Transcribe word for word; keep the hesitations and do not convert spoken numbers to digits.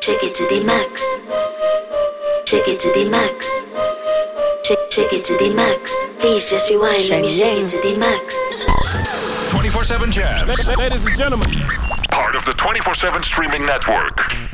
Take it to the max. Take it to the max. Take, take it to the max. Please just rewind. Let me take it to the max. twenty-four seven Jams. Ladies and gentlemen. Part of the twenty-four seven streaming network.